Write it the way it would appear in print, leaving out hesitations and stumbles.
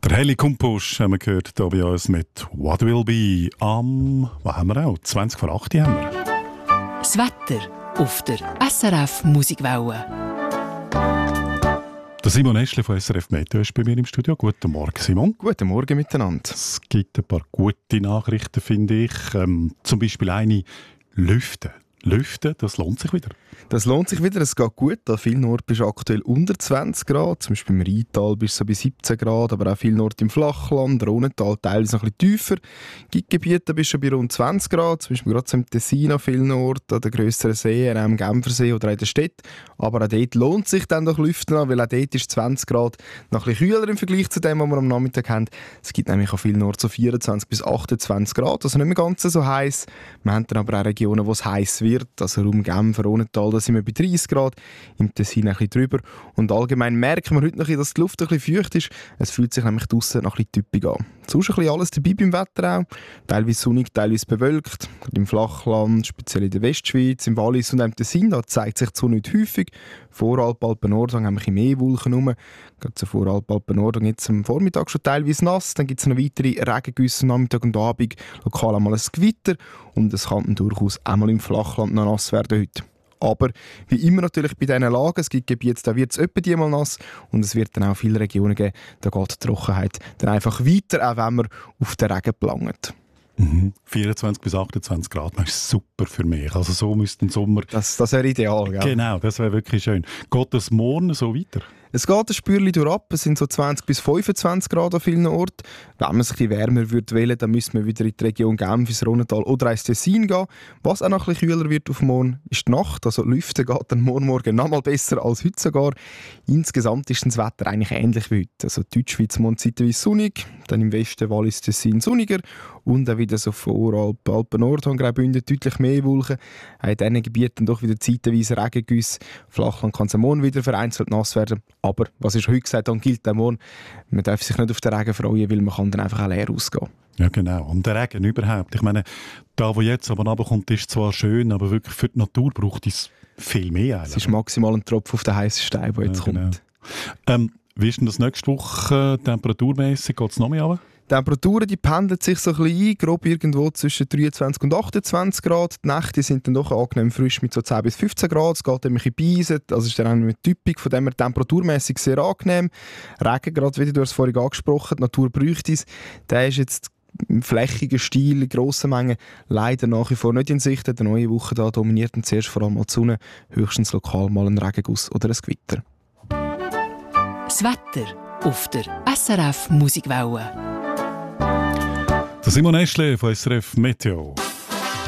Der Heli Kumpusch haben wir gehört hier bei uns mit «What Will Be» was haben wir auch? 20 vor 8 haben wir. Das Wetter auf der SRF Musikwelle. Der Simon Eschle von SRF Meteo ist bei mir im Studio. Guten Morgen, Simon. Guten Morgen miteinander. Es gibt ein paar gute Nachrichten, finde ich. Zum Beispiel eine Lüften. Lüften, das lohnt sich wieder. Das lohnt sich wieder, es geht gut. An vielen Orten bist du aktuell unter 20 Grad. Zum Beispiel im Rheintal bist du so bei 17 Grad, aber auch vielen Orten im Flachland, Rhonental teilweise noch ein bisschen tiefer. In Gebieten bist du bei rund 20 Grad, zum Beispiel gerade so im Tessin an vielen Orten, an den grösseren Seen, am Genfersee oder in der Stadt. Aber auch dort lohnt sich dann doch Lüften an, weil auch dort ist 20 Grad noch ein bisschen kühler im Vergleich zu dem, was wir am Nachmittag haben. Es gibt nämlich an vielen Orten so 24 bis 28 Grad, also nicht mehr ganz so heiß. Wir haben dann aber auch Regionen, wo es heiß wird, also Raum Genfer, Rhonental, da sind wir bei 30 Grad, im Tessin ein bisschen drüber. Und allgemein merken wir heute noch, dass die Luft ein bisschen feucht ist. Es fühlt sich nämlich draussen noch ein bisschen typisch an. Sonst ein bisschen alles dabei beim Wetter auch. Teilweise sonnig, teilweise bewölkt. Im Flachland, speziell in der Westschweiz, im Wallis und im Tessin, da zeigt sich die Sonne nicht häufig. Voralp, Alpen-Nordhang haben wir ein bisschen mehr Wolken rum. Gerade zur Voralp, Alpen-Nordhang jetzt am Vormittag schon teilweise nass. Dann gibt es noch weitere Regengüsse am Nachmittag und Abend. Lokal einmal ein Gewitter. Und es kann durchaus einmal im Flachland noch nass werden heute. Aber wie immer natürlich bei diesen Lagen, es gibt Gebiete, da wird es etwa die mal nass und es wird dann auch viele Regionen geben, da geht die Trockenheit dann einfach weiter, auch wenn man auf den Regen gelangt. 24 bis 28 Grad, das ist super für mich. Also so müsste ein Sommer... Das wäre ideal, ja. Genau, das wäre wirklich schön. Geht das morgen so weiter? Es geht ein Spürchen durch ab, es sind so 20 bis 25 Grad an vielen Orten. Wenn man sich ein bisschen wärmer würde wählen, dann müsste man wieder in die Region Genf, ins Rhonental oder ins Tessin gehen. Was auch noch ein bisschen kühler wird auf morgen, ist die Nacht. Also Lüften geht dann morgen noch mal besser als heute sogar. Insgesamt ist das Wetter eigentlich ähnlich wie heute. Also Deutschschweiz morgen zeitweise sonnig, dann im Westen Wallis, Tessin sonniger und auch wieder so Voralp, Alpen-Nordhang, Graubünden deutlich mehr Wolken. Auch in diesen Gebieten doch wieder zeitweise Regengüsse. Flachland kann es morgen wieder vereinzelt nass werden. Aber was ist heute gesagt, dann gilt der morgen. Man darf sich nicht auf den Regen freuen, weil man kann dann einfach auch leer ausgehen. Ja, genau. Und der Regen überhaupt. Ich meine, da, wo jetzt aber runterkommt, ist zwar schön, aber wirklich für die Natur braucht es viel mehr. Es ist maximal ein Tropfen auf den heißen Stein, der jetzt kommt. Wie ist denn das nächste Woche temperaturmäßig? Geht es noch mehr runter? Die Temperaturen die pendeln sich so ein bisschen ein, grob irgendwo zwischen 23 und 28 Grad. Die Nächte sind dann doch angenehm frisch mit so 10 bis 15 Grad. Es geht ein bisschen beisen, also ist dann auch nicht typisch, von dem her temperaturmäßig sehr angenehm. Regen gerade wieder, du hast es vorhin angesprochen, die Natur bräuchte es. Der ist jetzt im flächigen Stil, in grossen Mengen leider nach wie vor nicht in Sicht. In der neuen Woche da dominiert dann zuerst vor allem mal die Sonne, höchstens lokal mal ein Regenguss oder ein Gewitter. Das Wetter auf der SRF Musikwelle. Der Simon Eschle von SRF Meteo.